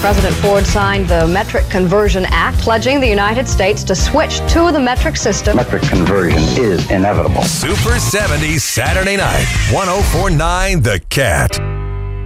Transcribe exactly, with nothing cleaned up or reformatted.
President Ford signed the Metric Conversion Act, pledging the United States to switch to the metric system. Metric conversion is inevitable. Super seventies Saturday night, one oh four point nine The Cat.